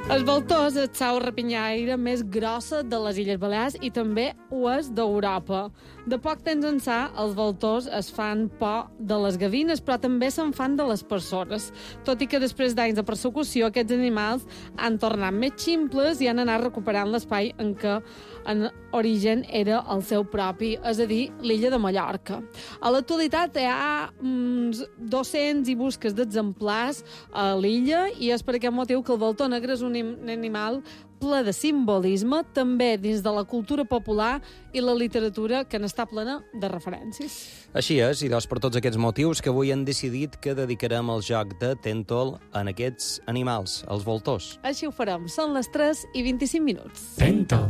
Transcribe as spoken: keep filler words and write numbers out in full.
El voltor és el sau rapinyaire més grossa de les Illes Balears i també ho és d'Europa. De poc temps ençà, els voltors es fan por de les gavines, però també se'n fan de les persones. Tot i que després d'anys de persecució, aquests animals han tornat més ximples i han anat recuperant l'espai en què en origen era el seu propi, és a dir, l'illa de Mallorca. A l'actualitat hi ha uns dos-cents i busques d'exemplars a l'illa i és per aquest motiu que el voltor negre és un animal ple de simbolisme, també dins de la cultura popular i la literatura, que n'està plena de referències. Així és, i doncs per tots aquests motius que avui han decidit que dedicarem el joc de Tentol en aquests animals, els voltors. Així ho farem. Són les tres i vint-i-cinc minuts. Tentol.